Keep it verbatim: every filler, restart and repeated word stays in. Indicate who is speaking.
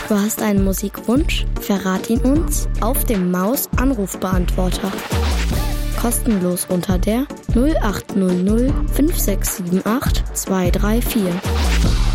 Speaker 1: Du hast einen Musikwunsch? Verrat ihn uns auf dem Maus-Anrufbeantworter. Kostenlos unter der null acht null null fünf sechs sieben acht zwei drei vier.